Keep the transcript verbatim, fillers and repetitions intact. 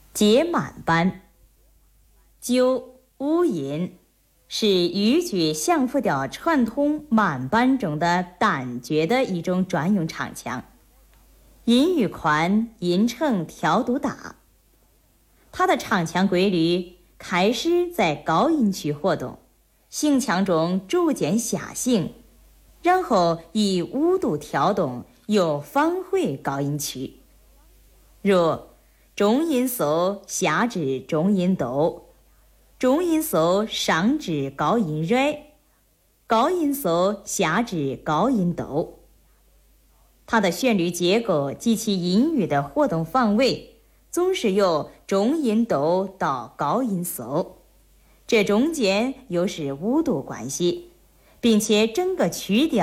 结满班。纠乌吟是豫剧相复调串通满班中的胆诀的一种专用唱腔，音域宽，音程调度大。它的唱腔规律开始在高音区活动，行腔中逐渐下行，然后以五度跳动，又返回高音区。如中音搜下至中音哆，中音搜上至高音瑞，高音搜下至高音哆。它的旋律结构及其音域的活动范围总是由中音哆到高音搜，这中间又是五度关系，并且整个曲调